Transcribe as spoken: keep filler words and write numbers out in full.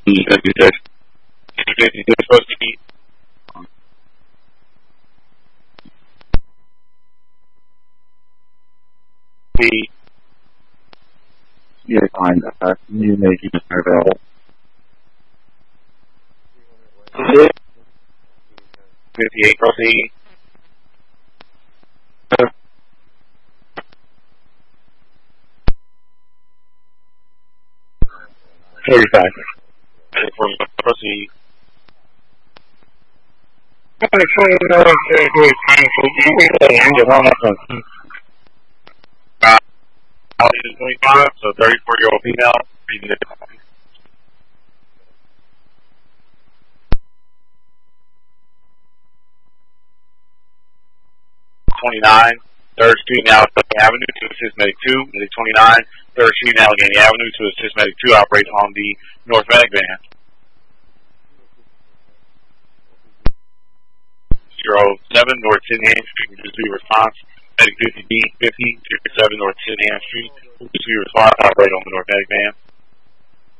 As you said, it's supposed to be. The yeah, fine. Uh, you make it available. fifty-eight, proceed. Thirty-five. Proceed. Uh, twenty-five, so thirty-four-year-old female. twenty-nine, third Street and Allegheny Avenue to assist Medic two. Medic twenty-nine, third Street and Allegheny Avenue to assist Medic two operates on the North Medic van. zero seven North ten Ham Street, reduce V response. Medic fifty B fifty, zero seven North ten Ham Street, reduce V response, operate on the North Medic van.